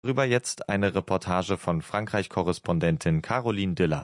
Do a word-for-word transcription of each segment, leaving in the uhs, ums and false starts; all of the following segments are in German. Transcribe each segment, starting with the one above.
Darüber jetzt eine Reportage von Frankreich-Korrespondentin Caroline Diller.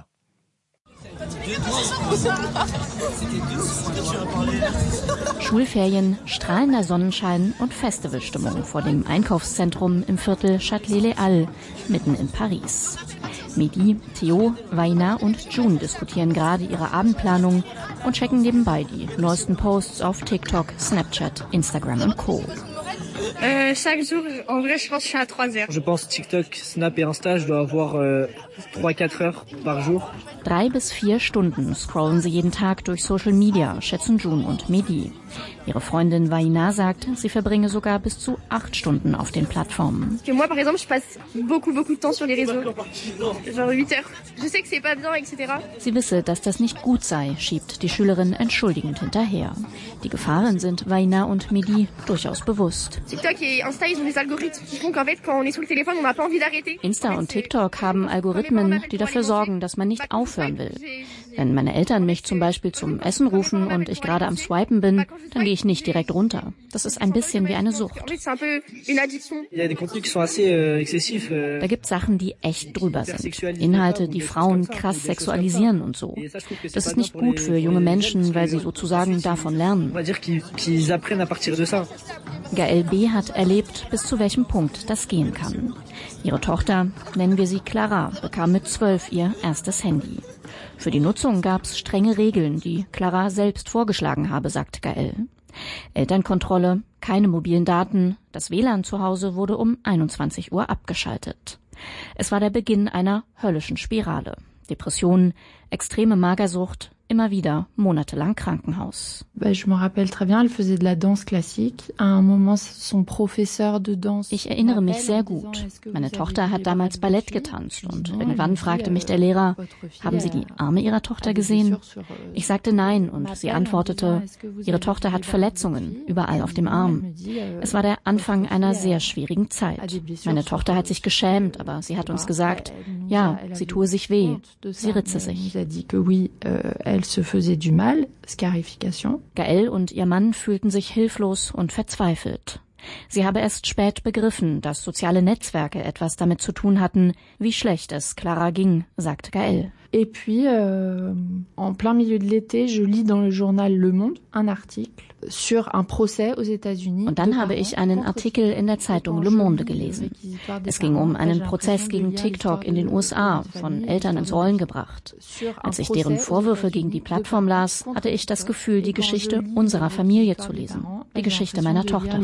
Schulferien, strahlender Sonnenschein und Festivalstimmung vor dem Einkaufszentrum im Viertel Châtelet-Les Halles, mitten in Paris. Mehdi, Theo, Waina und June diskutieren gerade ihre Abendplanung und checken nebenbei die neuesten Posts auf TikTok, Snapchat, Instagram und Co. Euh, chaque jour, en vrai, je pense que je suis à trois heures. Je pense TikTok, Snap et Insta, je dois avoir euh, trois quatre heures par jour. Drei bis vier Stunden scrollen sie jeden Tag durch Social Media, schätzen June und Mehdi. Ihre Freundin Waina sagt, sie verbringe sogar bis zu acht Stunden auf den Plattformen. Moi, par exemple, je passe beaucoup, beaucoup de temps sur les réseaux. Genre huit heures. Je sais que c'est pas bien, et cetera. Sie wisse, dass das nicht gut sei, schiebt die Schülerin entschuldigend hinterher. Die Gefahren sind Waina und Mehdi durchaus bewusst. TikTok et Insta, ils ont des algorithmes qui font qu'en fait, quand on est sur le téléphone, on n'a pas envie d'arrêter. Insta und TikTok haben Algorithmen, die dafür sorgen, dass man nicht aufhören will. Wenn meine Eltern mich zum Beispiel zum Essen rufen und ich gerade am Swipen bin, dann gehe ich nicht direkt runter. Das ist ein bisschen wie eine Sucht. Da gibt es Sachen, die echt drüber sind. Inhalte, die Frauen krass sexualisieren und so. Das ist nicht gut für junge Menschen, weil sie sozusagen davon lernen. Gaël B. hat erlebt, bis zu welchem Punkt das gehen kann. Ihre Tochter, nennen wir sie Clara, bekam mit zwölf ihr erstes Handy. Für die Nutzung gab es strenge Regeln, die Clara selbst vorgeschlagen habe, sagt Gaël. Elternkontrolle, keine mobilen Daten, das W L A N zu Hause wurde um einundzwanzig Uhr abgeschaltet. Es war der Beginn einer höllischen Spirale. Depressionen, extreme Magersucht, immer wieder monatelang Krankenhaus. Ich erinnere mich sehr gut. Meine Tochter hat damals Ballett getanzt und irgendwann fragte mich der Lehrer, haben Sie die Arme Ihrer Tochter gesehen? Ich sagte nein und sie antwortete, Ihre Tochter hat Verletzungen, überall auf dem Arm. Es war der Anfang einer sehr schwierigen Zeit. Meine Tochter hat sich geschämt, aber sie hat uns gesagt, ja, sie tue sich weh, sie ritze sich. Elle se faisait du mal, scarification. Gaël und ihr Mann fühlten sich hilflos und verzweifelt. Sie habe erst spät begriffen, dass soziale Netzwerke etwas damit zu tun hatten, wie schlecht es Clara ging, sagt Gaël. Et puis, euh, en plein milieu de l'été, je lis dans le journal Le Monde un article sur un procès aux États-Unis. Und dann habe ich einen Artikel in der Zeitung Le Monde gelesen. Es ging um einen Prozess gegen TikTok in den U S A, von Eltern ins Rollen gebracht. Als ich deren Vorwürfe gegen die Plattform las, hatte ich das Gefühl, die Geschichte unserer Familie zu lesen, die Geschichte meiner Tochter.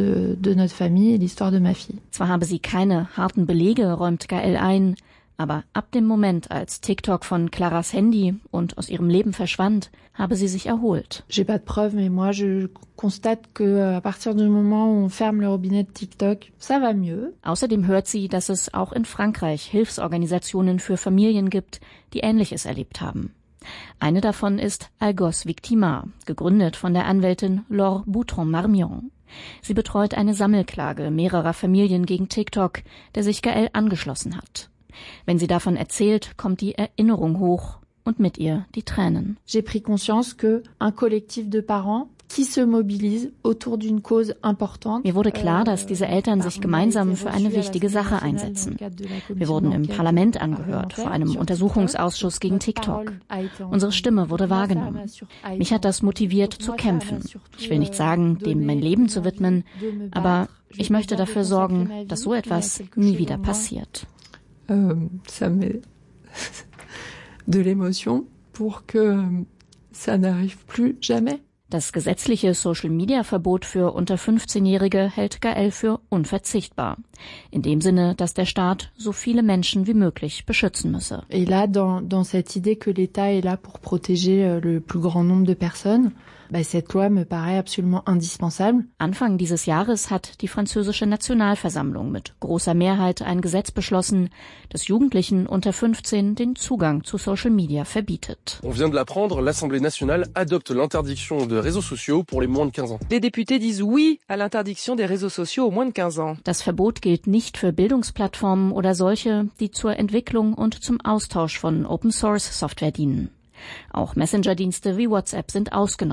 Zwar habe sie keine harten Belege, räumt Gaël ein, aber ab dem Moment, als TikTok von Claras Handy und aus ihrem Leben verschwand, habe sie sich erholt. J'ai pas de preuves, mais moi je constate que à partir du moment où on ferme le robinet de TikTok, ça va mieux. Außerdem hört sie, dass es auch in Frankreich Hilfsorganisationen für Familien gibt, die Ähnliches erlebt haben. Eine davon ist Algos Victima, gegründet von der Anwältin Laure Boutron-Marmion. Sie betreut eine Sammelklage mehrerer Familien gegen TikTok, der sich Gaël angeschlossen hat. Wenn sie davon erzählt, kommt die Erinnerung hoch und mit ihr die Tränen. J'ai pris conscience que un collectif de parents qui se mobilise autour d'une cause importante. Mir wurde klar, dass diese Eltern sich gemeinsam für eine wichtige Sache einsetzen. Wir wurden im Parlament angehört, vor einem Untersuchungsausschuss gegen TikTok. Unsere Stimme wurde wahrgenommen. Mich hat das motiviert zu kämpfen. Ich will nicht sagen, dem mein Leben zu widmen, aber ich möchte dafür sorgen, dass so etwas nie wieder passiert. Euh, ça met de l'émotion pour que ça n'arrive plus jamais. Das gesetzliche Social-Media-Verbot für unter fünfzehnjährige hält Gaël für unverzichtbar. In dem Sinne, dass der Staat so viele Menschen wie möglich beschützen müsse. Et là, dans, dans cette idée que l'État est là pour protéger le plus grand nombre de personnes, bah, cette loi me paraît absolument indispensable. Anfang dieses Jahres hat die französische Nationalversammlung mit großer Mehrheit ein Gesetz beschlossen, das Jugendlichen unter fünfzehn den Zugang zu Social Media verbietet. On vient de l'apprendre, l'Assemblée nationale adopte l'interdiction de réseaux sociaux pour les moins de quinze ans. Les députés disent oui à l'interdiction des réseaux sociaux aux moins de quinze ans. Das Verbot gilt nicht für Bildungsplattformen oder solche, die zur Entwicklung und zum Austausch von Open-Source-Software dienen. Auch Messenger-Dienste wie WhatsApp sind ausgenommen.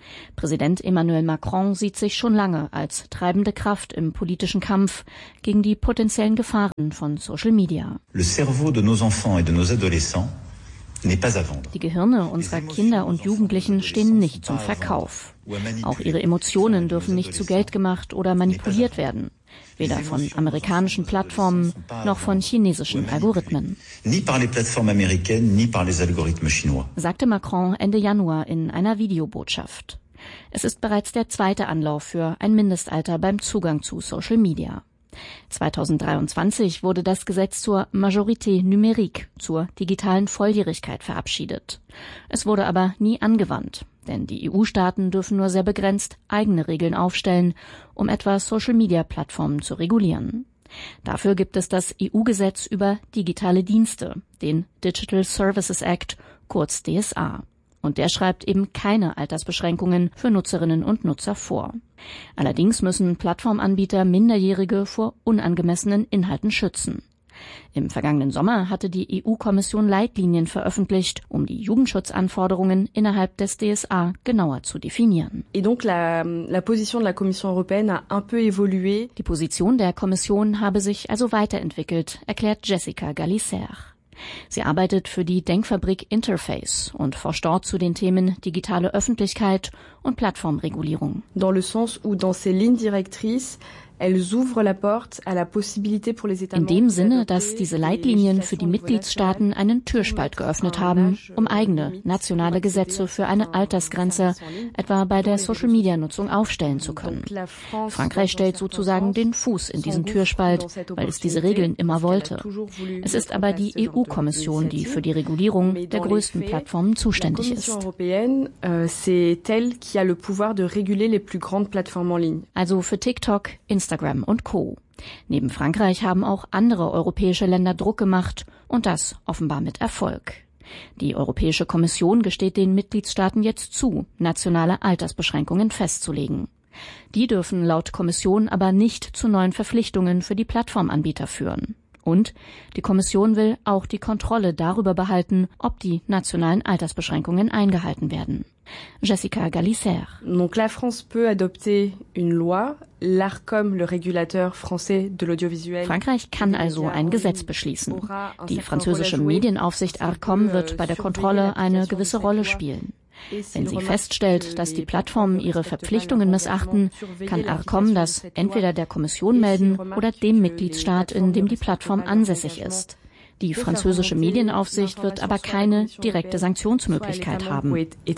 Präsident Emmanuel Macron sieht sich schon lange als treibende Kraft im politischen Kampf gegen die potenziellen Gefahren von Social Media. Le cerveau de nos enfants et de nos adolescents. Die Gehirne unserer Kinder und Jugendlichen stehen nicht zum Verkauf. Auch ihre Emotionen dürfen nicht zu Geld gemacht oder manipuliert werden. Weder von amerikanischen Plattformen noch von chinesischen Algorithmen. Sagte Macron Ende Januar in einer Videobotschaft. Es ist bereits der zweite Anlauf für ein Mindestalter beim Zugang zu Social Media. zweitausenddreiundzwanzig wurde das Gesetz zur Majorité numérique, zur digitalen Volljährigkeit verabschiedet. Es wurde aber nie angewandt, denn die E U-Staaten dürfen nur sehr begrenzt eigene Regeln aufstellen, um etwa Social-Media-Plattformen zu regulieren. Dafür gibt es das E U-Gesetz über digitale Dienste, den Digital Services Act, kurz D S A. Und der schreibt eben keine Altersbeschränkungen für Nutzerinnen und Nutzer vor. Allerdings müssen Plattformanbieter Minderjährige vor unangemessenen Inhalten schützen. Im vergangenen Sommer hatte die E U-Kommission Leitlinien veröffentlicht, um die Jugendschutzanforderungen innerhalb des D S A genauer zu definieren. Et donc la, la position de la Commission européenne a un peu évolué. Die Position der Kommission habe sich also weiterentwickelt, erklärt Jessica Gallicer. Sie arbeitet für die Denkfabrik Interface und forscht dort zu den Themen digitale Öffentlichkeit und Plattformregulierung. Dans le sens où dans ces lignes directrices elles ouvrent la porte à la possibilité pour les États membres. In dem Sinne, dass diese Leitlinien für die Mitgliedstaaten einen Türspalt geöffnet haben, um eigene nationale Gesetze für eine Altersgrenze, etwa bei der Social-Media-Nutzung, aufstellen zu können. Frankreich stellt sozusagen den Fuß in diesen Türspalt, weil es diese Regeln immer wollte. Es ist aber die E U-Kommission, die für die Regulierung der größten Plattformen zuständig ist. Also für TikTok, Instagram und Co. Neben Frankreich haben auch andere europäische Länder Druck gemacht und das offenbar mit Erfolg. Die Europäische Kommission gesteht den Mitgliedstaaten jetzt zu, nationale Altersbeschränkungen festzulegen. Die dürfen laut Kommission aber nicht zu neuen Verpflichtungen für die Plattformanbieter führen. Und die Kommission will auch die Kontrolle darüber behalten, ob die nationalen Altersbeschränkungen eingehalten werden. Jessica Gallicer. Donc la France peut adopter une loi, l'Arcom, le régulateur français de l'audiovisuel. Frankreich kann also ein Gesetz beschließen. Die französische Medienaufsicht Arcom wird bei der Kontrolle eine gewisse Rolle spielen. Wenn sie feststellt, dass die Plattformen ihre Verpflichtungen missachten, kann Arcom das entweder der Kommission melden oder dem Mitgliedstaat, in dem die Plattform ansässig ist. Die französische Medienaufsicht wird aber keine direkte Sanktionsmöglichkeit haben.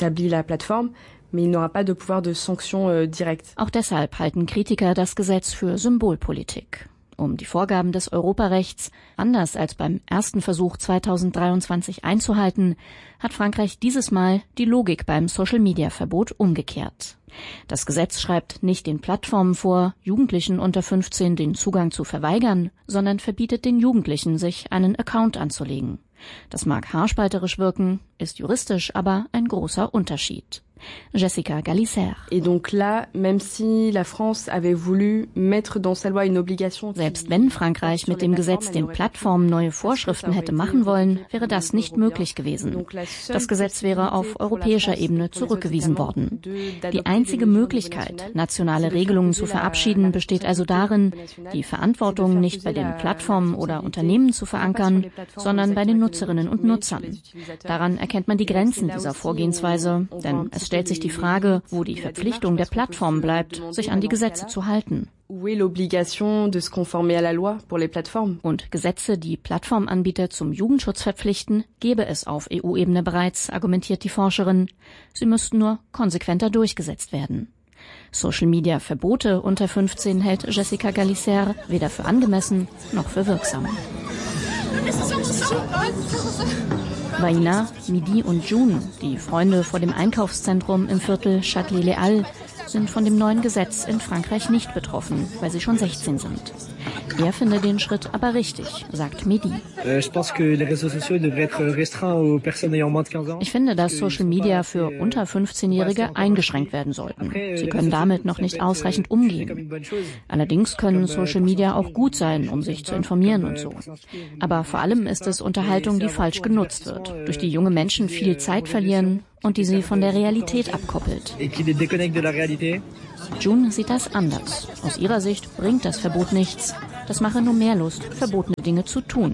Auch deshalb halten Kritiker das Gesetz für Symbolpolitik. Um die Vorgaben des Europarechts, anders als beim ersten Versuch zweitausenddreiundzwanzig einzuhalten, hat Frankreich dieses Mal die Logik beim Social-Media-Verbot umgekehrt. Das Gesetz schreibt nicht den Plattformen vor, Jugendlichen unter fünfzehn den Zugang zu verweigern, sondern verbietet den Jugendlichen, sich einen Account anzulegen. Das mag haarspalterisch wirken, ist juristisch aber ein großer Unterschied. Jessica Gallicer. Et donc là, même si la France avait voulu mettre dans sa loi une obligation. Selbst wenn Frankreich mit dem Gesetz den Plattformen neue Vorschriften hätte machen wollen, wäre das nicht möglich gewesen. Das Gesetz wäre auf europäischer Ebene zurückgewiesen worden. Die einzige Möglichkeit, nationale Regelungen zu verabschieden, besteht also darin, die Verantwortung nicht bei den Plattformen oder Unternehmen zu verankern, sondern bei den Nutzerinnen und Nutzern. Daran erkennt man die Grenzen dieser Vorgehensweise, denn es stellt sich die Frage, wo die Verpflichtung der Plattform bleibt, sich an die Gesetze zu halten. Und Gesetze, die Plattformanbieter zum Jugendschutz verpflichten, gäbe es auf E U-Ebene bereits, argumentiert die Forscherin. Sie müssten nur konsequenter durchgesetzt werden. Social-Media-Verbote unter fünfzehn hält Jessica Gallicer weder für angemessen noch für wirksam. Vaina, Midi und June, die Freunde vor dem Einkaufszentrum im Viertel Châtelet-Les Halles, sind von dem neuen Gesetz in Frankreich nicht betroffen, weil sie schon sechzehn sind. Er finde den Schritt aber richtig, sagt Mehdi. Ich finde, dass Social Media für unter fünfzehnjährige eingeschränkt werden sollten. Sie können damit noch nicht ausreichend umgehen. Allerdings können Social Media auch gut sein, um sich zu informieren und so. Aber vor allem ist es Unterhaltung, die falsch genutzt wird, durch die junge Menschen viel Zeit verlieren und die sie von der Realität abkoppelt. June sieht das anders. Aus ihrer Sicht bringt das Verbot nichts. Das mache nur mehr Lust, verbotene Dinge zu tun.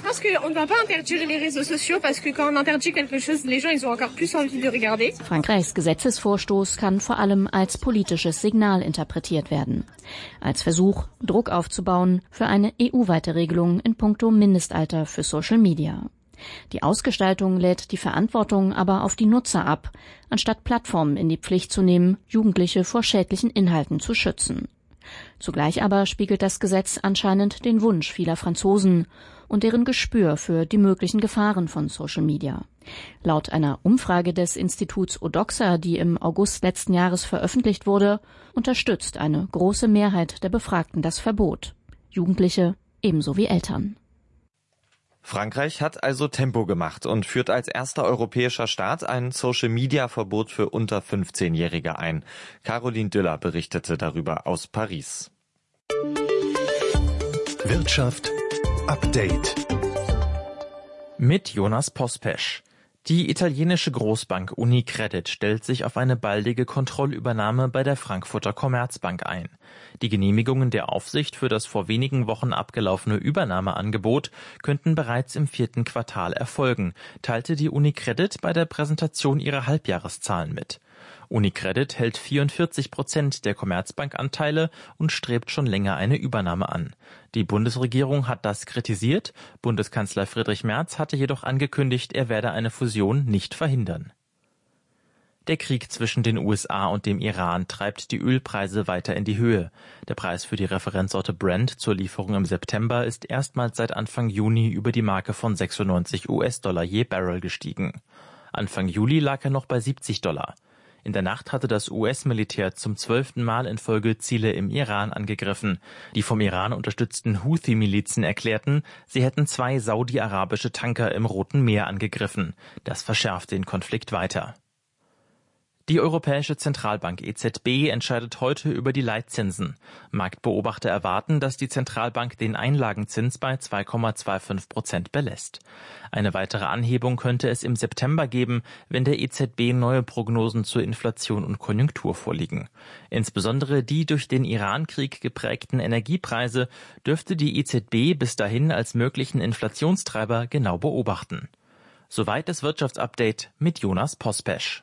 Frankreichs Gesetzesvorstoß kann vor allem als politisches Signal interpretiert werden. Als Versuch, Druck aufzubauen für eine E U-weite Regelung in puncto Mindestalter für Social Media. Die Ausgestaltung lädt die Verantwortung aber auf die Nutzer ab, anstatt Plattformen in die Pflicht zu nehmen, Jugendliche vor schädlichen Inhalten zu schützen. Zugleich aber spiegelt das Gesetz anscheinend den Wunsch vieler Franzosen und deren Gespür für die möglichen Gefahren von Social Media. Laut einer Umfrage des Instituts Odoxa, die im August letzten Jahres veröffentlicht wurde, unterstützt eine große Mehrheit der Befragten das Verbot. Jugendliche ebenso wie Eltern. Frankreich hat also Tempo gemacht und führt als erster europäischer Staat ein Social-Media-Verbot für unter fünfzehnjährige ein. Caroline Düller berichtete darüber aus Paris. Wirtschaft Update mit Jonas Pospesch. Die italienische Großbank Unicredit stellt sich auf eine baldige Kontrollübernahme bei der Frankfurter Commerzbank ein. Die Genehmigungen der Aufsicht für das vor wenigen Wochen abgelaufene Übernahmeangebot könnten bereits im vierten Quartal erfolgen, teilte die Unicredit bei der Präsentation ihrer Halbjahreszahlen mit. Unicredit hält vierundvierzig Prozent der Commerzbank-Anteile und strebt schon länger eine Übernahme an. Die Bundesregierung hat das kritisiert. Bundeskanzler Friedrich Merz hatte jedoch angekündigt, er werde eine Fusion nicht verhindern. Der Krieg zwischen den U S A und dem Iran treibt die Ölpreise weiter in die Höhe. Der Preis für die Referenzsorte Brent zur Lieferung im September ist erstmals seit Anfang Juni über die Marke von sechsundneunzig US-Dollar je Barrel gestiegen. Anfang Juli lag er noch bei siebzig Dollar. In der Nacht hatte das U S-Militär zum zwölften Mal in Folge Ziele im Iran angegriffen. Die vom Iran unterstützten Houthi-Milizen erklärten, sie hätten zwei saudi-arabische Tanker im Roten Meer angegriffen. Das verschärft den Konflikt weiter. Die Europäische Zentralbank E Z B entscheidet heute über die Leitzinsen. Marktbeobachter erwarten, dass die Zentralbank den Einlagenzins bei zwei Komma fünfundzwanzig Prozent belässt. Eine weitere Anhebung könnte es im September geben, wenn der E Z B neue Prognosen zur Inflation und Konjunktur vorliegen. Insbesondere die durch den Iran-Krieg geprägten Energiepreise dürfte die E Z B bis dahin als möglichen Inflationstreiber genau beobachten. Soweit das Wirtschaftsupdate mit Jonas Pospesch.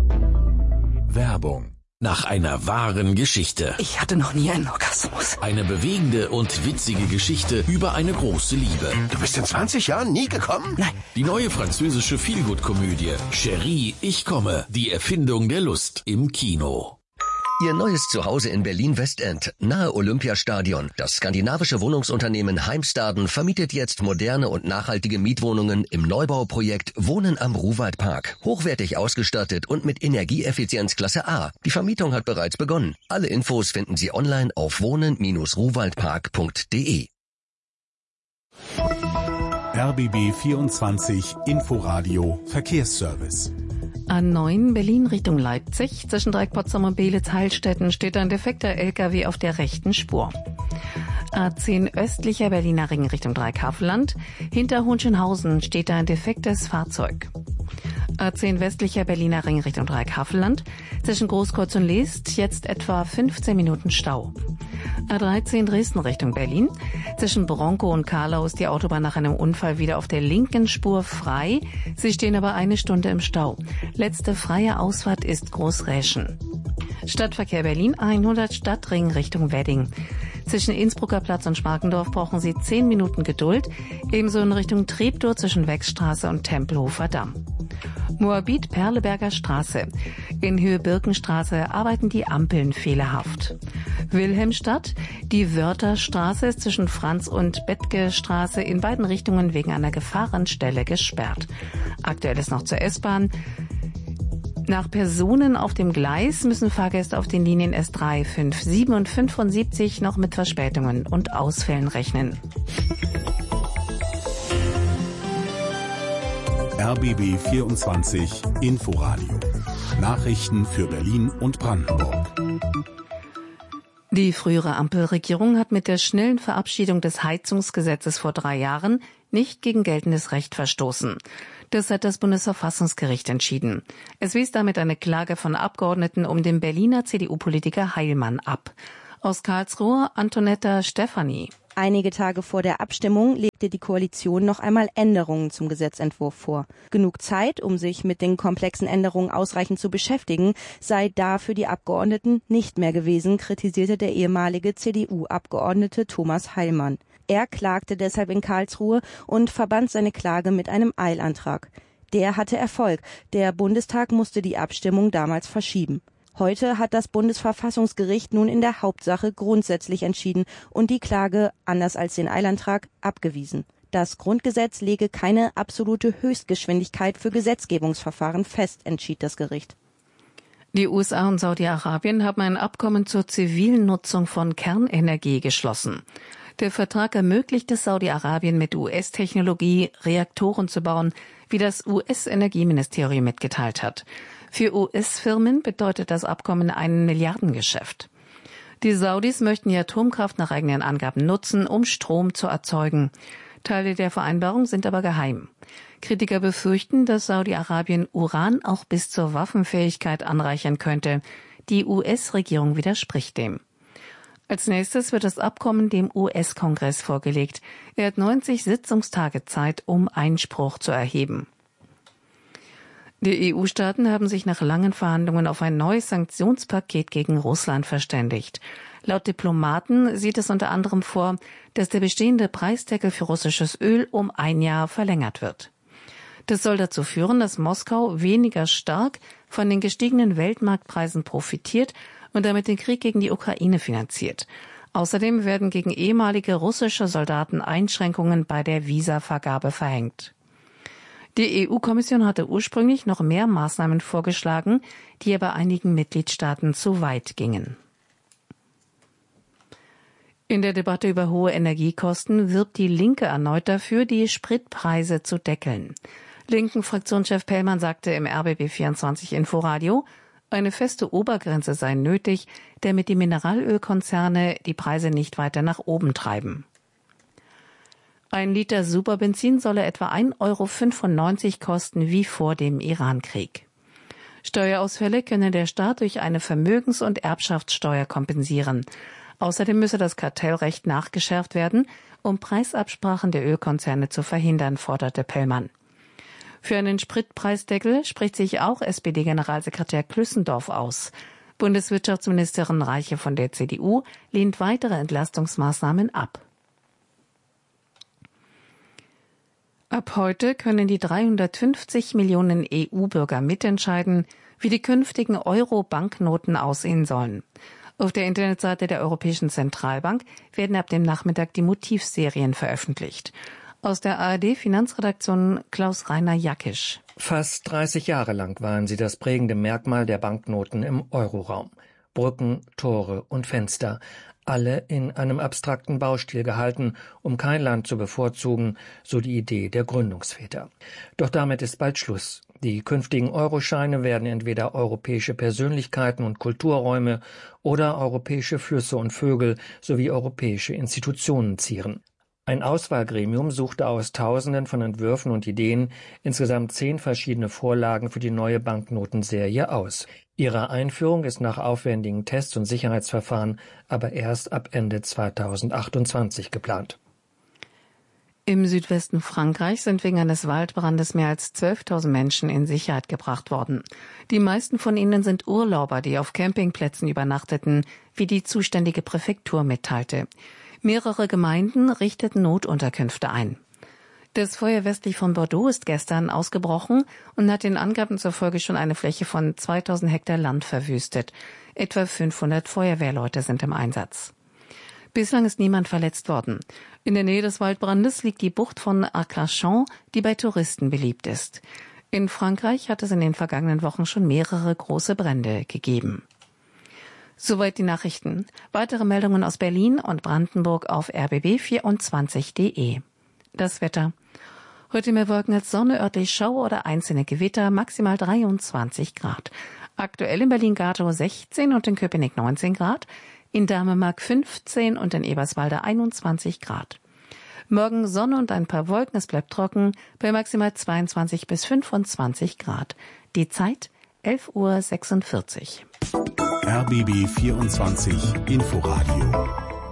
Werbung. Nach einer wahren Geschichte. Ich hatte noch nie einen Orgasmus. Eine bewegende und witzige Geschichte über eine große Liebe. Du bist in zwanzig Jahren nie gekommen? Nein. Die neue französische Feelgood-Komödie Chérie, ich komme. Die Erfindung der Lust im Kino. Ihr neues Zuhause in Berlin-Westend, nahe Olympiastadion. Das skandinavische Wohnungsunternehmen Heimstaden vermietet jetzt moderne und nachhaltige Mietwohnungen im Neubauprojekt Wohnen am Ruhwaldpark. Hochwertig ausgestattet und mit Energieeffizienz Klasse A. Die Vermietung hat bereits begonnen. Alle Infos finden Sie online auf wohnen Bindestrich ruhwaldpark punkt de. R B B vierundzwanzig Inforadio Verkehrsservice. A neun Berlin Richtung Leipzig. Zwischen Dreieck Potsdam und Beelitz-Heilstätten steht ein defekter L K W auf der rechten Spur. A zehn östlicher Berliner Ring Richtung Dreieck-Havelland. Hinter Hohenschönhausen steht ein defektes Fahrzeug. A zehn westlicher Berliner Ring Richtung Dreieck-Havelland. Zwischen Großkreuz und Leest jetzt etwa fünfzehn Minuten Stau. A dreizehn Dresden Richtung Berlin. Zwischen Bronkow und Karlau ist die Autobahn nach einem Unfall wieder auf der linken Spur frei. Sie stehen aber eine Stunde im Stau. Letzte freie Ausfahrt ist Großräschen. Stadtverkehr Berlin hundert Stadtring Richtung Wedding. Zwischen Innsbrucker Platz und Schmarkendorf brauchen Sie zehn Minuten Geduld. Ebenso in Richtung Treptow zwischen Wechstraße und Tempelhofer Damm. Moabit Perleberger Straße. In Höhe Birkenstraße arbeiten die Ampeln fehlerhaft. Wilhelmstadt. Die Wörtherstraße ist zwischen Franz und Bettke Straße in beiden Richtungen wegen einer Gefahrenstelle gesperrt. Aktuell ist noch zur S-Bahn. Nach Personen auf dem Gleis müssen Fahrgäste auf den Linien S drei, fünf, sieben und fünfundsiebzig noch mit Verspätungen und Ausfällen rechnen. R B B vierundzwanzig Inforadio. Nachrichten für Berlin und Brandenburg. Die frühere Ampelregierung hat mit der schnellen Verabschiedung des Heizungsgesetzes vor drei Jahren nicht gegen geltendes Recht verstoßen. Das hat das Bundesverfassungsgericht entschieden. Es wies damit eine Klage von Abgeordneten um den Berliner C D U-Politiker Heilmann ab. Aus Karlsruhe Antonetta Stefani. Einige Tage vor der Abstimmung legte die Koalition noch einmal Änderungen zum Gesetzentwurf vor. Genug Zeit, um sich mit den komplexen Änderungen ausreichend zu beschäftigen, sei da für die Abgeordneten nicht mehr gewesen, kritisierte der ehemalige C D U-Abgeordnete Thomas Heilmann. Er klagte deshalb in Karlsruhe und verband seine Klage mit einem Eilantrag. Der hatte Erfolg. Der Bundestag musste die Abstimmung damals verschieben. Heute hat das Bundesverfassungsgericht nun in der Hauptsache grundsätzlich entschieden und die Klage, anders als den Eilantrag, abgewiesen. Das Grundgesetz lege keine absolute Höchstgeschwindigkeit für Gesetzgebungsverfahren fest, entschied das Gericht. Die U S A und Saudi-Arabien haben ein Abkommen zur zivilen Nutzung von Kernenergie geschlossen. Der Vertrag ermöglicht es Saudi-Arabien mit U S-Technologie Reaktoren zu bauen, wie das U S-Energieministerium mitgeteilt hat. Für U S-Firmen bedeutet das Abkommen ein Milliardengeschäft. Die Saudis möchten die Atomkraft nach eigenen Angaben nutzen, um Strom zu erzeugen. Teile der Vereinbarung sind aber geheim. Kritiker befürchten, dass Saudi-Arabien Uran auch bis zur Waffenfähigkeit anreichern könnte. Die U S-Regierung widerspricht dem. Als nächstes wird das Abkommen dem U S-Kongress vorgelegt. Er hat neunzig Sitzungstage Zeit, um Einspruch zu erheben. Die E U-Staaten haben sich nach langen Verhandlungen auf ein neues Sanktionspaket gegen Russland verständigt. Laut Diplomaten sieht es unter anderem vor, dass der bestehende Preisdeckel für russisches Öl um ein Jahr verlängert wird. Das soll dazu führen, dass Moskau weniger stark von den gestiegenen Weltmarktpreisen profitiert und damit den Krieg gegen die Ukraine finanziert. Außerdem werden gegen ehemalige russische Soldaten Einschränkungen bei der Visavergabe verhängt. Die E U-Kommission hatte ursprünglich noch mehr Maßnahmen vorgeschlagen, die aber einigen Mitgliedstaaten zu weit gingen. In der Debatte über hohe Energiekosten wirbt die Linke erneut dafür, die Spritpreise zu deckeln. Linken Fraktionschef Pellmann sagte im R B B vierundzwanzig Inforadio, eine feste Obergrenze sei nötig, damit die Mineralölkonzerne die Preise nicht weiter nach oben treiben. Ein Liter Superbenzin solle etwa ein Euro fünfundneunzig kosten wie vor dem Irankrieg. Steuerausfälle könne der Staat durch eine Vermögens- und Erbschaftssteuer kompensieren. Außerdem müsse das Kartellrecht nachgeschärft werden, um Preisabsprachen der Ölkonzerne zu verhindern, forderte Pellmann. Für einen Spritpreisdeckel spricht sich auch S P D-Generalsekretär Klüssendorf aus. Bundeswirtschaftsministerin Reiche von der C D U lehnt weitere Entlastungsmaßnahmen ab. Ab heute können die dreihundertfünfzig Millionen E U-Bürger mitentscheiden, wie die künftigen Euro-Banknoten aussehen sollen. Auf der Internetseite der Europäischen Zentralbank werden ab dem Nachmittag die Motivserien veröffentlicht. Aus der A R D-Finanzredaktion Klaus-Rainer Jackisch. Fast dreißig Jahre lang waren sie das prägende Merkmal der Banknoten im Euroraum. Brücken, Tore und Fenster, alle in einem abstrakten Baustil gehalten, um kein Land zu bevorzugen, so die Idee der Gründungsväter. Doch damit ist bald Schluss. Die künftigen Euroscheine werden entweder europäische Persönlichkeiten und Kulturräume oder europäische Flüsse und Vögel sowie europäische Institutionen zieren. Ein Auswahlgremium suchte aus Tausenden von Entwürfen und Ideen insgesamt zehn verschiedene Vorlagen für die neue Banknotenserie aus. Ihre Einführung ist nach aufwendigen Tests und Sicherheitsverfahren aber erst ab Ende zweitausendachtundzwanzig geplant. Im Südwesten Frankreichs sind wegen eines Waldbrandes mehr als zwölftausend Menschen in Sicherheit gebracht worden. Die meisten von ihnen sind Urlauber, die auf Campingplätzen übernachteten, wie die zuständige Präfektur mitteilte. Mehrere Gemeinden richteten Notunterkünfte ein. Das Feuer westlich von Bordeaux ist gestern ausgebrochen und hat den Angaben zufolge schon eine Fläche von zweitausend Hektar Land verwüstet. Etwa fünfhundert Feuerwehrleute sind im Einsatz. Bislang ist niemand verletzt worden. In der Nähe des Waldbrandes liegt die Bucht von Arcachon, die bei Touristen beliebt ist. In Frankreich hat es in den vergangenen Wochen schon mehrere große Brände gegeben. Soweit die Nachrichten. Weitere Meldungen aus Berlin und Brandenburg auf r b b vierundzwanzig punkt d e. Das Wetter. Heute mehr Wolken als Sonne, örtlich Schauer oder einzelne Gewitter, maximal dreiundzwanzig Grad. Aktuell in Berlin-Gatow sechzehn und in Köpenick neunzehn Grad, in Dänemark fünfzehn und in Eberswalde einundzwanzig Grad. Morgen Sonne und ein paar Wolken, es bleibt trocken, bei maximal zweiundzwanzig bis fünfundzwanzig Grad. Die Zeit elf Uhr sechsundvierzig. R B B vierundzwanzig Inforadio.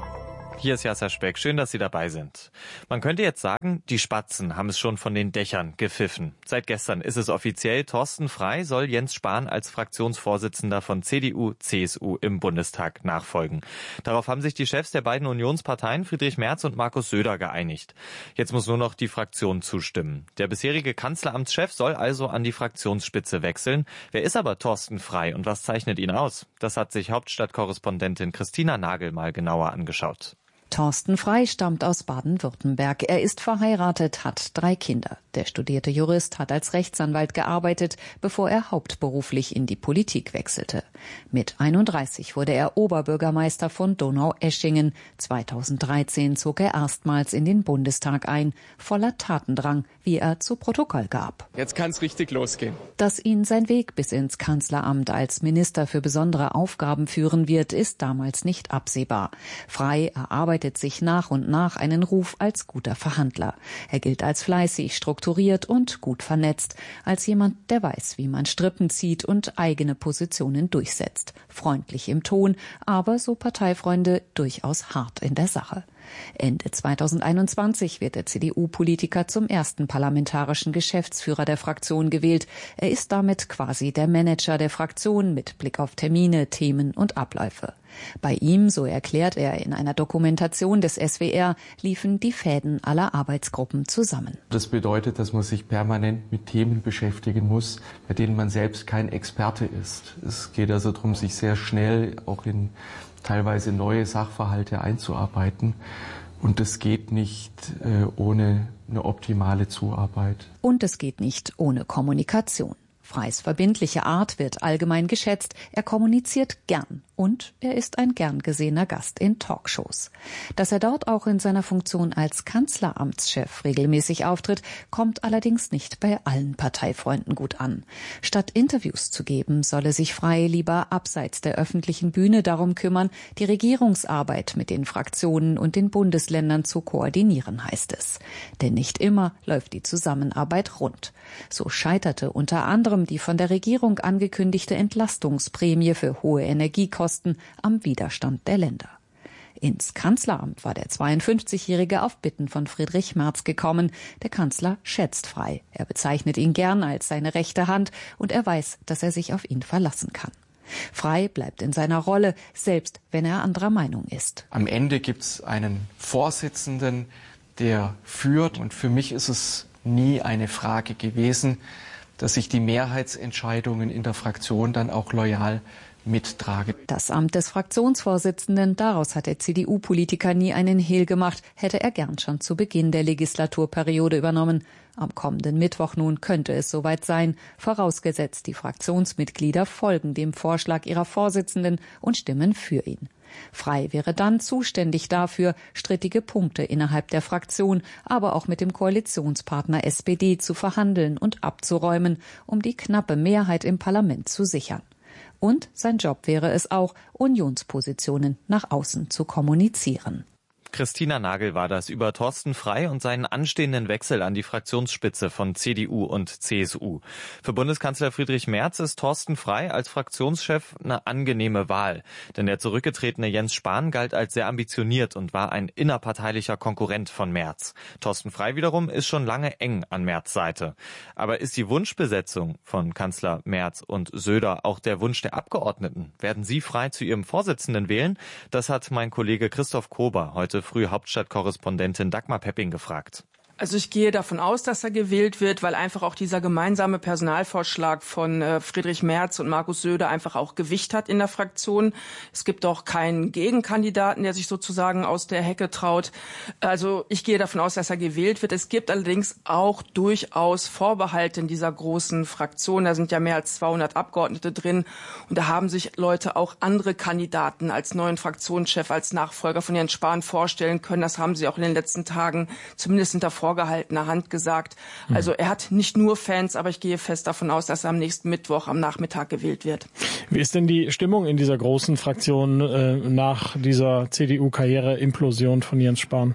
Hier ist Jasser Speck. Schön, dass Sie dabei sind. Man könnte jetzt sagen, die Spatzen haben es schon von den Dächern gepfiffen. Seit gestern ist es offiziell. Thorsten Frey soll Jens Spahn als Fraktionsvorsitzender von C D U, C S U im Bundestag nachfolgen. Darauf haben sich die Chefs der beiden Unionsparteien, Friedrich Merz und Markus Söder, geeinigt. Jetzt muss nur noch die Fraktion zustimmen. Der bisherige Kanzleramtschef soll also an die Fraktionsspitze wechseln. Wer ist aber Thorsten Frey und was zeichnet ihn aus? Das hat sich Hauptstadtkorrespondentin Christina Nagel mal genauer angeschaut. Thorsten Frey stammt aus Baden-Württemberg. Er ist verheiratet, hat drei Kinder. Der studierte Jurist hat als Rechtsanwalt gearbeitet, bevor er hauptberuflich in die Politik wechselte. Mit einunddreißig wurde er Oberbürgermeister von Donaueschingen. zweitausenddreizehn zog er erstmals in den Bundestag ein, voller Tatendrang, wie er zu Protokoll gab. Jetzt kann's richtig losgehen. Dass ihn sein Weg bis ins Kanzleramt als Minister für besondere Aufgaben führen wird, ist damals nicht absehbar. Frey erarbeitet sich nach und nach einen Ruf als guter Verhandler. Er gilt als fleißig, strukturiert und gut vernetzt, als jemand, der weiß, wie man Strippen zieht und eigene Positionen durchsetzt. Freundlich im Ton, aber, so Parteifreunde, durchaus hart in der Sache. Ende zweitausendeinundzwanzig wird der C D U-Politiker zum ersten parlamentarischen Geschäftsführer der Fraktion gewählt. Er ist damit quasi der Manager der Fraktion mit Blick auf Termine, Themen und Abläufe. Bei ihm, so erklärt er in einer Dokumentation des S W R, liefen die Fäden aller Arbeitsgruppen zusammen. Das bedeutet, dass man sich permanent mit Themen beschäftigen muss, bei denen man selbst kein Experte ist. Es geht also darum, sich sehr schnell auch in teilweise neue Sachverhalte einzuarbeiten. Und das geht nicht äh, ohne eine optimale Zuarbeit. Und es geht nicht ohne Kommunikation. Freys verbindliche Art wird allgemein geschätzt. Er kommuniziert gern und er ist ein gern gesehener Gast in Talkshows. Dass er dort auch in seiner Funktion als Kanzleramtschef regelmäßig auftritt, kommt allerdings nicht bei allen Parteifreunden gut an. Statt Interviews zu geben, solle sich Frey lieber abseits der öffentlichen Bühne darum kümmern, die Regierungsarbeit mit den Fraktionen und den Bundesländern zu koordinieren, heißt es. Denn nicht immer läuft die Zusammenarbeit rund. So scheiterte unter anderem die von der Regierung angekündigte Entlastungsprämie für hohe Energiekosten am Widerstand der Länder. Ins Kanzleramt war der zweiundfünfzigjährige auf Bitten von Friedrich Merz gekommen. Der Kanzler schätzt Frey. Er bezeichnet ihn gern als seine rechte Hand und er weiß, dass er sich auf ihn verlassen kann. Frey bleibt in seiner Rolle, selbst wenn er anderer Meinung ist. Am Ende gibt es einen Vorsitzenden, der führt. Und für mich ist es nie eine Frage gewesen, dass ich die Mehrheitsentscheidungen in der Fraktion dann auch loyal mittrage. Das Amt des Fraktionsvorsitzenden, daraus hat der C D U-Politiker nie einen Hehl gemacht, hätte er gern schon zu Beginn der Legislaturperiode übernommen. Am kommenden Mittwoch nun könnte es soweit sein, vorausgesetzt die Fraktionsmitglieder folgen dem Vorschlag ihrer Vorsitzenden und stimmen für ihn. Frey wäre dann zuständig dafür, strittige Punkte innerhalb der Fraktion, aber auch mit dem Koalitionspartner S P D zu verhandeln und abzuräumen, um die knappe Mehrheit im Parlament zu sichern. Und sein Job wäre es auch, Unionspositionen nach außen zu kommunizieren. Christina Nagel war das über Thorsten Frey und seinen anstehenden Wechsel an die Fraktionsspitze von C D U und C S U. Für Bundeskanzler Friedrich Merz ist Thorsten Frey als Fraktionschef eine angenehme Wahl. Denn der zurückgetretene Jens Spahn galt als sehr ambitioniert und war ein innerparteilicher Konkurrent von Merz. Thorsten Frey wiederum ist schon lange eng an Merz' Seite. Aber ist die Wunschbesetzung von Kanzler Merz und Söder auch der Wunsch der Abgeordneten? Werden sie Frey zu ihrem Vorsitzenden wählen? Das hat mein Kollege Christoph Kober heute früh Hauptstadtkorrespondentin Dagmar Pepping gefragt. Also ich gehe davon aus, dass er gewählt wird, weil einfach auch dieser gemeinsame Personalvorschlag von äh, Friedrich Merz und Markus Söder einfach auch Gewicht hat in der Fraktion. Es gibt auch keinen Gegenkandidaten, der sich sozusagen aus der Hecke traut. Also ich gehe davon aus, dass er gewählt wird. Es gibt allerdings auch durchaus Vorbehalte in dieser großen Fraktion. Da sind ja mehr als zweihundert Abgeordnete drin. Und da haben sich Leute auch andere Kandidaten als neuen Fraktionschef, als Nachfolger von Jens Spahn vorstellen können. Das haben sie auch in den letzten Tagen zumindest hinter vorgehaltener Hand gesagt. Also er hat nicht nur Fans, aber ich gehe fest davon aus, dass er am nächsten Mittwoch am Nachmittag gewählt wird. Wie ist denn die Stimmung in dieser großen Fraktion äh, nach dieser C D U-Karriere-Implosion von Jens Spahn?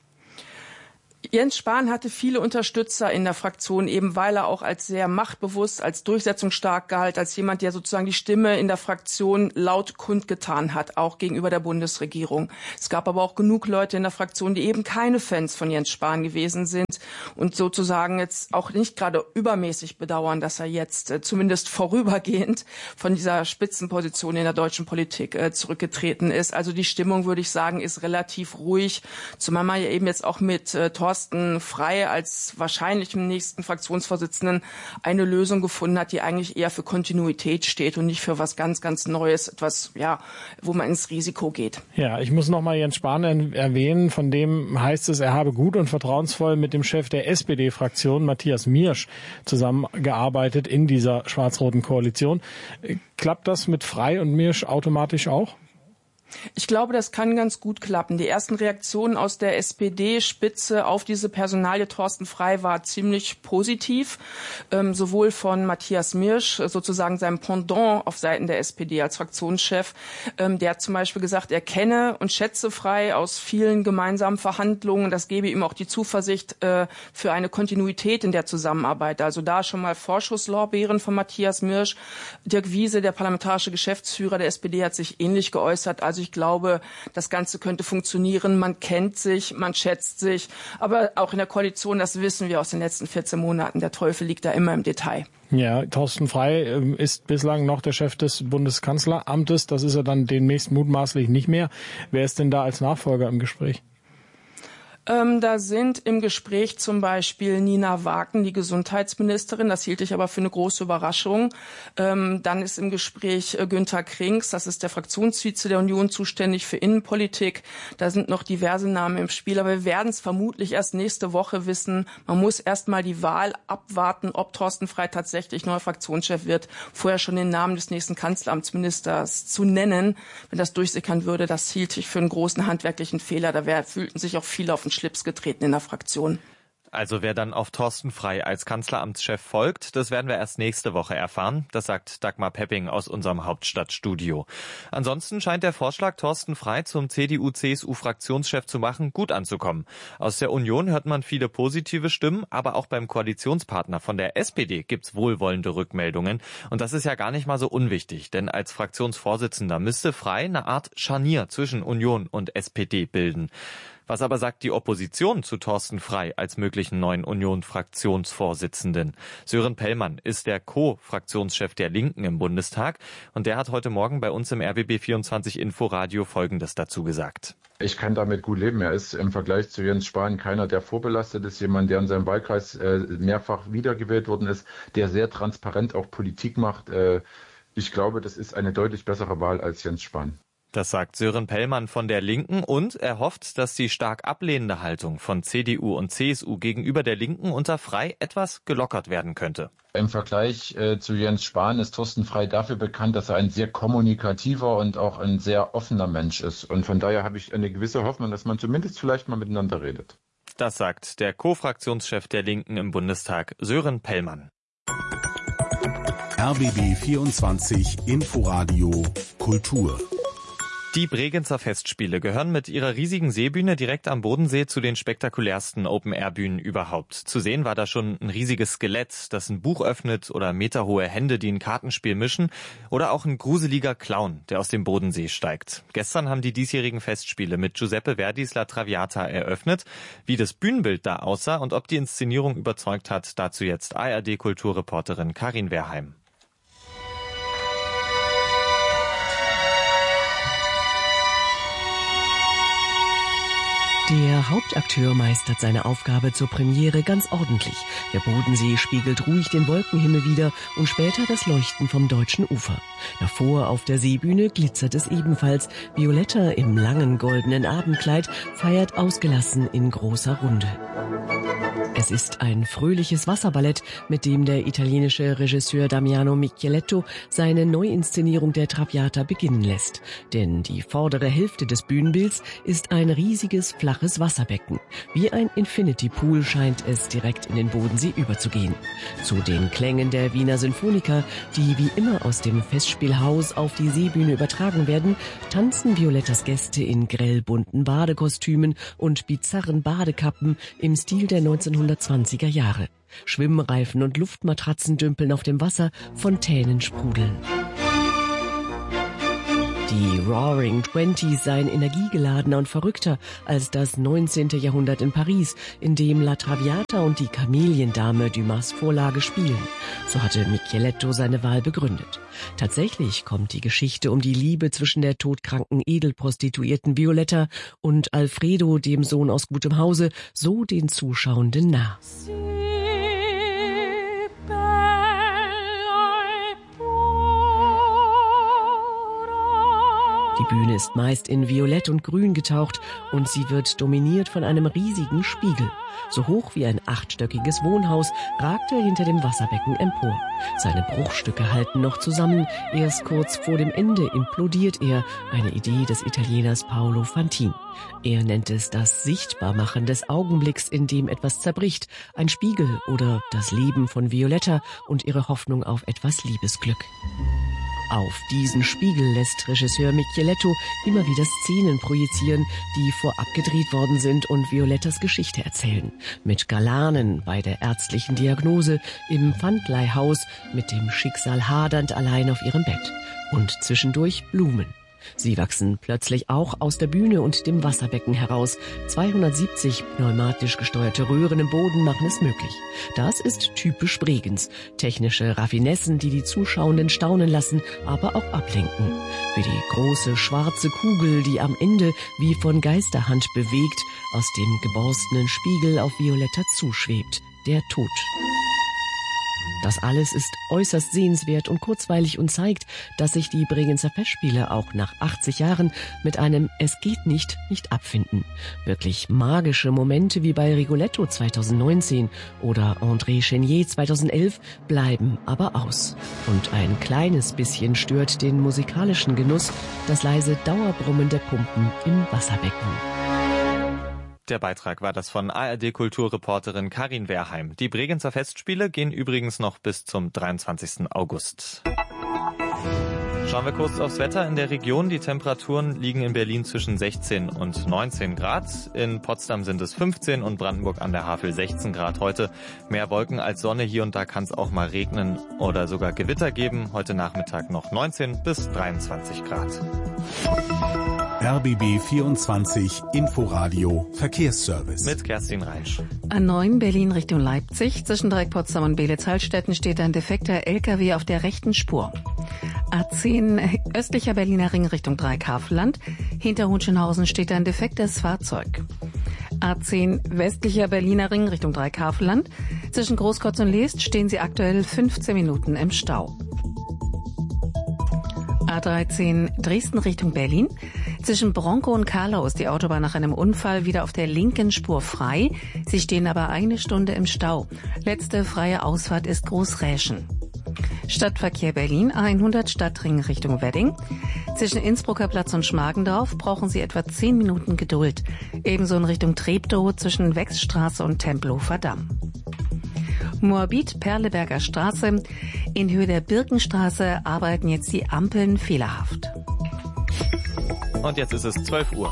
Jens Spahn hatte viele Unterstützer in der Fraktion, eben weil er auch als sehr machtbewusst, als durchsetzungsstark galt, als jemand, der sozusagen die Stimme in der Fraktion laut kundgetan hat, auch gegenüber der Bundesregierung. Es gab aber auch genug Leute in der Fraktion, die eben keine Fans von Jens Spahn gewesen sind und sozusagen jetzt auch nicht gerade übermäßig bedauern, dass er jetzt äh, zumindest vorübergehend von dieser Spitzenposition in der deutschen Politik äh, zurückgetreten ist. Also die Stimmung, würde ich sagen, ist relativ ruhig, zumal man ja eben jetzt auch mit äh, Thorsten Frey als wahrscheinlich im nächsten Fraktionsvorsitzenden eine Lösung gefunden hat, die eigentlich eher für Kontinuität steht und nicht für was ganz, ganz Neues, etwas, ja, wo man ins Risiko geht. Ja, ich muss noch mal Jens Spahn erwähnen, von dem heißt es, er habe gut und vertrauensvoll mit dem Chef der S P D-Fraktion, Matthias Miersch, zusammengearbeitet in dieser schwarz-roten Koalition. Klappt das mit Frey und Miersch automatisch auch? Ich glaube, das kann ganz gut klappen. Die ersten Reaktionen aus der S P D-Spitze auf diese Personalie Thorsten Frey war ziemlich positiv, ähm, sowohl von Matthias Miersch, sozusagen seinem Pendant auf Seiten der S P D als Fraktionschef. Ähm, der hat zum Beispiel gesagt, er kenne und schätze Frey aus vielen gemeinsamen Verhandlungen. Das gebe ihm auch die Zuversicht äh, für eine Kontinuität in der Zusammenarbeit. Also da schon mal Vorschusslorbeeren von Matthias Miersch. Dirk Wiese, der parlamentarische Geschäftsführer der S P D, hat sich ähnlich geäußert. Also ich glaube, das Ganze könnte funktionieren. Man kennt sich, man schätzt sich. Aber auch in der Koalition, das wissen wir aus den letzten vierzehn Monaten, der Teufel liegt da immer im Detail. Ja, Thorsten Frey ist bislang noch der Chef des Bundeskanzleramtes. Das ist er dann demnächst mutmaßlich nicht mehr. Wer ist denn da als Nachfolger im Gespräch? Ähm, da sind im Gespräch zum Beispiel Nina Waken, die Gesundheitsministerin. Das hielt ich aber für eine große Überraschung. Ähm, dann ist im Gespräch äh, Günther Krings, das ist der Fraktionsvize der Union, zuständig für Innenpolitik. Da sind noch diverse Namen im Spiel, aber wir werden es vermutlich erst nächste Woche wissen. Man muss erst mal die Wahl abwarten, ob Thorsten Frey tatsächlich neuer Fraktionschef wird. Vorher schon den Namen des nächsten Kanzleramtsministers zu nennen, wenn das durchsickern würde, das hielt ich für einen großen handwerklichen Fehler. Da wär, fühlten sich auch viele auf den Schlips getreten in der Fraktion. Also wer dann auf Thorsten Frey als Kanzleramtschef folgt, das werden wir erst nächste Woche erfahren. Das sagt Dagmar Pepping aus unserem Hauptstadtstudio. Ansonsten scheint der Vorschlag, Thorsten Frey zum C D U-C S U-Fraktionschef zu machen, gut anzukommen. Aus der Union hört man viele positive Stimmen, aber auch beim Koalitionspartner von der S P D gibt's wohlwollende Rückmeldungen. Und das ist ja gar nicht mal so unwichtig, denn als Fraktionsvorsitzender müsste Frey eine Art Scharnier zwischen Union und S P D bilden. Was aber sagt die Opposition zu Thorsten Frey als möglichen neuen Union-Fraktionsvorsitzenden? Sören Pellmann ist der Co-Fraktionschef der Linken im Bundestag und der hat heute Morgen bei uns im R B B vierundzwanzig Inforadio Folgendes dazu gesagt. Ich kann damit gut leben. Er ist im Vergleich zu Jens Spahn keiner, der vorbelastet ist, jemand, der in seinem Wahlkreis äh, mehrfach wiedergewählt worden ist, der sehr transparent auch Politik macht. Äh, ich glaube, das ist eine deutlich bessere Wahl als Jens Spahn. Das sagt Sören Pellmann von der Linken und er hofft, dass die stark ablehnende Haltung von C D U und C S U gegenüber der Linken unter Frey etwas gelockert werden könnte. Im Vergleich äh, zu Jens Spahn ist Thorsten Frey dafür bekannt, dass er ein sehr kommunikativer und auch ein sehr offener Mensch ist. Und von daher habe ich eine gewisse Hoffnung, dass man zumindest vielleicht mal miteinander redet. Das sagt der Co-Fraktionschef der Linken im Bundestag, Sören Pellmann. R B B vierundzwanzig Inforadio Kultur. Die Bregenzer Festspiele gehören mit ihrer riesigen Seebühne direkt am Bodensee zu den spektakulärsten Open-Air-Bühnen überhaupt. Zu sehen war da schon ein riesiges Skelett, das ein Buch öffnet oder meterhohe Hände, die ein Kartenspiel mischen oder auch ein gruseliger Clown, der aus dem Bodensee steigt. Gestern haben die diesjährigen Festspiele mit Giuseppe Verdis La Traviata eröffnet. Wie das Bühnenbild da aussah und ob die Inszenierung überzeugt hat, dazu jetzt A R D-Kulturreporterin Karin Wehrheim. Der Hauptakteur meistert seine Aufgabe zur Premiere ganz ordentlich. Der Bodensee spiegelt ruhig den Wolkenhimmel wider und später das Leuchten vom deutschen Ufer. Davor auf der Seebühne glitzert es ebenfalls. Violetta im langen goldenen Abendkleid feiert ausgelassen in großer Runde. Es ist ein fröhliches Wasserballett, mit dem der italienische Regisseur Damiano Micheletto seine Neuinszenierung der Traviata beginnen lässt. Denn die vordere Hälfte des Bühnenbilds ist ein riesiges, flaches Wasserbecken. Wie ein Infinity Pool scheint es direkt in den Bodensee überzugehen. Zu den Klängen der Wiener Sinfoniker, die wie immer aus dem Festspielhaus auf die Seebühne übertragen werden, tanzen Violettas Gäste in grellbunten Badekostümen und bizarren Badekappen im Stil der neunzehnhundertzwanziger Jahre. Schwimmreifen und Luftmatratzen dümpeln auf dem Wasser, Fontänen sprudeln. Die Roaring Twenties seien energiegeladener und verrückter als das neunzehnte Jahrhundert in Paris, in dem La Traviata und die Kameliendame Dumas Vorlage spielen. So hatte Micheletto seine Wahl begründet. Tatsächlich kommt die Geschichte um die Liebe zwischen der todkranken Edelprostituierten Violetta und Alfredo, dem Sohn aus gutem Hause, so den Zuschauenden nah. Die Bühne ist meist in Violett und Grün getaucht und sie wird dominiert von einem riesigen Spiegel. So hoch wie ein achtstöckiges Wohnhaus ragt er hinter dem Wasserbecken empor. Seine Bruchstücke halten noch zusammen. Erst kurz vor dem Ende implodiert er, eine Idee des Italieners Paolo Fantin. Er nennt es das Sichtbarmachen des Augenblicks, in dem etwas zerbricht, ein Spiegel oder das Leben von Violetta und ihre Hoffnung auf etwas Liebesglück. Auf diesen Spiegel lässt Regisseur Micheletto immer wieder Szenen projizieren, die vorab gedreht worden sind und Violettas Geschichte erzählen. Mit Galanen bei der ärztlichen Diagnose, im Pfandleihhaus, mit dem Schicksal hadernd allein auf ihrem Bett. Und zwischendurch Blumen. Sie wachsen plötzlich auch aus der Bühne und dem Wasserbecken heraus. zweihundertsiebzig pneumatisch gesteuerte Röhren im Boden machen es möglich. Das ist typisch Bregenz. Technische Raffinessen, die die Zuschauenden staunen lassen, aber auch ablenken. Wie die große schwarze Kugel, die am Ende wie von Geisterhand bewegt aus dem geborstenen Spiegel auf Violetta zuschwebt. Der Tod. Das alles ist äußerst sehenswert und kurzweilig und zeigt, dass sich die Bregenzer Festspiele auch nach achtzig Jahren mit einem Es geht nicht nicht abfinden. Wirklich magische Momente wie bei Rigoletto zweitausendneunzehn oder André Chenier zweitausendelf bleiben aber aus. Und ein kleines bisschen stört den musikalischen Genuss das leise Dauerbrummen der Pumpen im Wasserbecken. Der Beitrag war das von A R D-Kulturreporterin Karin Wehrheim. Die Bregenzer Festspiele gehen übrigens noch bis zum dreiundzwanzigsten August. Schauen wir kurz aufs Wetter in der Region. Die Temperaturen liegen in Berlin zwischen sechzehn und neunzehn Grad. In Potsdam sind es fünfzehn und Brandenburg an der Havel sechzehn Grad heute. Mehr Wolken als Sonne. Hier und da kann es auch mal regnen oder sogar Gewitter geben. Heute Nachmittag noch neunzehn bis dreiundzwanzig Grad. R B B vierundzwanzig Inforadio Verkehrsservice. Mit Kerstin Reinsch. A neun Berlin Richtung Leipzig. Zwischen Dreieck Potsdam und Beelitz-Heilstätten steht ein defekter L K W auf der rechten Spur. A zehn östlicher Berliner Ring Richtung Dreieck-Havelland. Hinter Hohenschönhausen steht ein defektes Fahrzeug. A zehn westlicher Berliner Ring Richtung Dreieck-Havelland. Zwischen Großkotz und Leest stehen sie aktuell fünfzehn Minuten im Stau. A dreizehn Dresden Richtung Berlin. Zwischen Bronkow und Karlau ist die Autobahn nach einem Unfall wieder auf der linken Spur frei. Sie stehen aber eine Stunde im Stau. Letzte freie Ausfahrt ist Großräschen. Stadtverkehr Berlin A hundert Stadtring Richtung Wedding. Zwischen Innsbrucker Platz und Schmargendorf brauchen Sie etwa zehn Minuten Geduld. Ebenso in Richtung Treptow zwischen Wechsstraße und Tempelhofer Damm. Moabit, Perleberger Straße. In Höhe der Birkenstraße arbeiten jetzt die Ampeln fehlerhaft. Und jetzt ist es zwölf Uhr.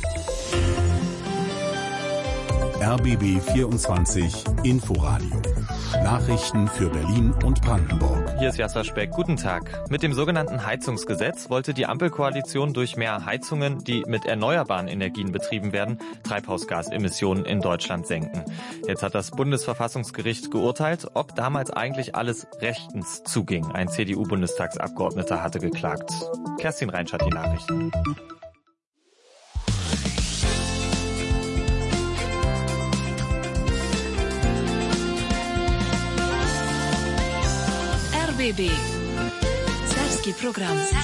R B B vierundzwanzig Inforadio. Nachrichten für Berlin und Brandenburg. Hier ist Jasper Speck. Guten Tag. Mit dem sogenannten Heizungsgesetz wollte die Ampelkoalition durch mehr Heizungen, die mit erneuerbaren Energien betrieben werden, Treibhausgasemissionen in Deutschland senken. Jetzt hat das Bundesverfassungsgericht geurteilt, ob damals eigentlich alles rechtens zuging. Ein C D U-Bundestagsabgeordneter hatte geklagt. Kerstin Reinsch hat die Nachrichten. R B B. Serbski program.